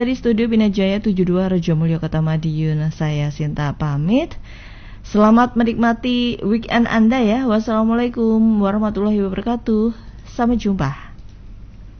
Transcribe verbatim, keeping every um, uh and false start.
Dari studio Binajaya tujuh puluh dua Rejomulyo Kota Madiun, saya Sinta pamit. Selamat menikmati weekend Anda ya. Wassalamualaikum warahmatullahi wabarakatuh. Sampai jumpa.